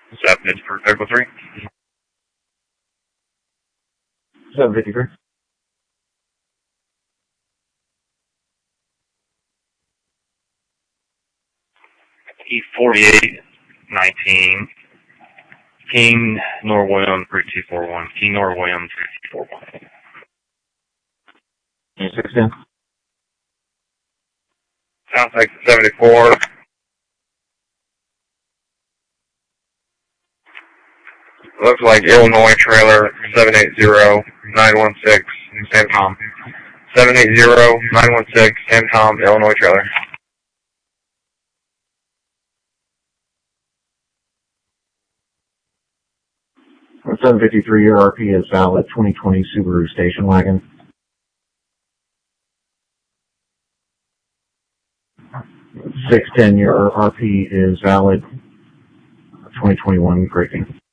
Submit for Vehicle 3. 753. E4819. King Nor William 3241. King Nor William 3241. 610. South Exit 74. Looks like Illinois trailer 780-916 San Tom. 780-916 San Tom, Illinois trailer. 753, your RP is valid. 2020 Subaru station wagon. 610, your RP is valid. 2021 Kraken.